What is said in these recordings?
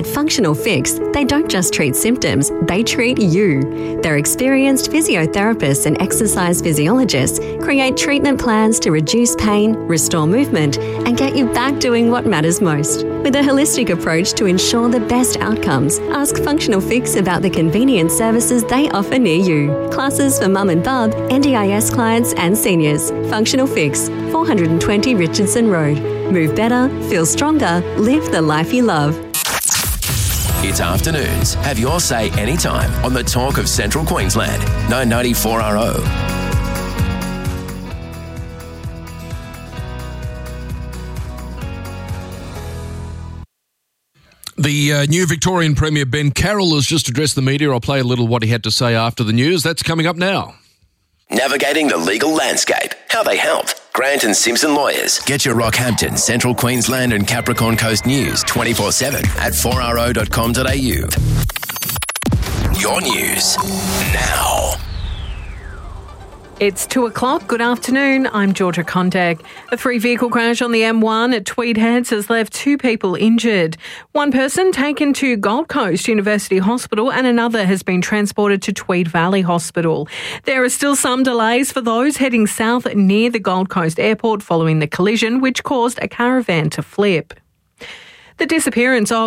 At Functional Fix, they don't just treat symptoms, they treat you. Their experienced physiotherapists and exercise physiologists create treatment plans to reduce pain, restore movement, and get you back doing what matters most. With a holistic approach to ensure the best outcomes, ask Functional Fix about the convenient services they offer near you. Classes for mum and bub, NDIS clients and seniors. Functional Fix, 420 Richardson Road. Move better, feel stronger, live the life you love. It's afternoons. Have your say anytime on the talk of Central Queensland. 990 4RO. The new Victorian Premier Ben Carroll has just addressed the media. I'll play a little what he had to say after the news. That's coming up now. Navigating the legal landscape. How they helped. Grant and Simpson Lawyers. Get your Rockhampton, Central Queensland and Capricorn Coast news 24/7 at 4ro.com.au. Your news now. It's 2 o'clock. Good afternoon. I'm Georgia Condag. A three-vehicle crash on the M1 at Tweed Heads has left 2 people injured. One person taken to Gold Coast University Hospital and another has been transported to Tweed Valley Hospital. There are still some delays for those heading south near the Gold Coast Airport following the collision, which caused a caravan to flip. The disappearance of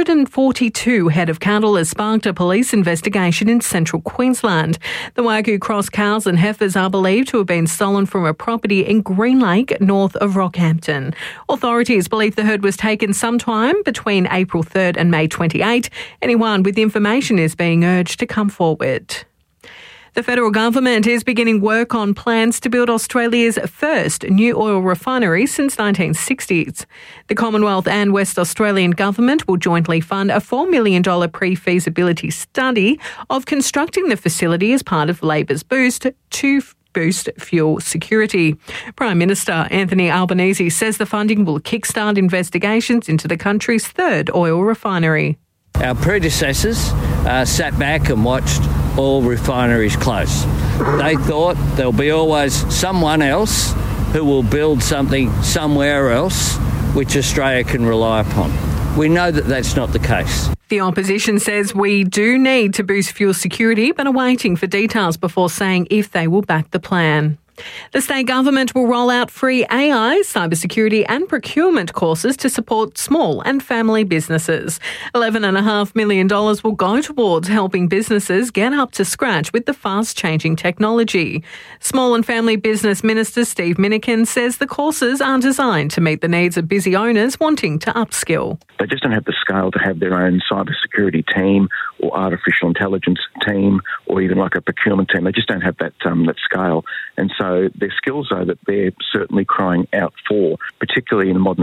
142 head of cattle has sparked a police investigation in central Queensland. The Wagyu Cross cows and heifers are believed to have been stolen from a property in Green Lake, north of Rockhampton. Authorities believe the herd was taken sometime between April 3rd and May 28. Anyone with information is being urged to come forward. The federal government is beginning work on plans to build Australia's first new oil refinery since 1960s. The Commonwealth and West Australian government will jointly fund a $4 million pre-feasibility study of constructing the facility as part of Labor's boost to boost fuel security. Prime Minister Anthony Albanese says the funding will kickstart investigations into the country's third oil refinery. Our predecessors sat back and watched oil refineries close. They thought there'll be always someone else who will build something somewhere else which Australia can rely upon. We know that that's not the case. The opposition says we do need to boost fuel security, but are waiting for details before saying if they will back the plan. The state government will roll out free AI, cybersecurity and procurement courses to support small and family businesses. $11.5 million will go towards helping businesses get up to scratch with the fast-changing technology. Small and Family Business Minister Steve Minikin says the courses are designed to meet the needs of busy owners wanting to upskill. They just don't have the scale to have their own cybersecurity team or artificial intelligence team or even like a procurement team. They just don't have that scale. And so their skills, though, that they're certainly crying out for, particularly in the modern